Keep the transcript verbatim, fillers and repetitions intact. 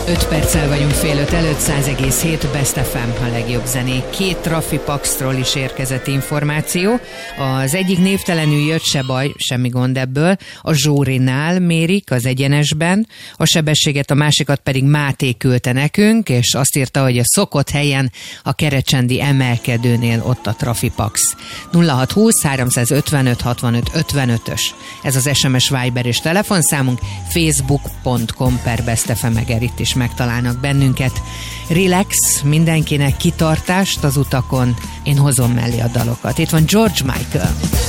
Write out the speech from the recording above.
öt perccel vagyunk fél öt előtt, száz egész hét Best ef em, a legjobb zenék. Két Trafipaxról is érkezett információ. Az egyik névtelenül jött, se baj, semmi gond ebből. A Zsórinál mérik az egyenesben, a sebességet, a másikat pedig Máté küldte nekünk, és azt írta, hogy a szokott helyen a kerecsendi emelkedőnél ott a Trafipax. nulla hat húsz háromszázötvenöt hatvanöt ötvenötös. Ez az es em es, Viber és telefonszámunk. facebook pont com per Best ef em, itt is megtalálnak bennünket. Relax, mindenkinek kitartást az utakon, én hozom mellé a dalokat. Itt van George Michael.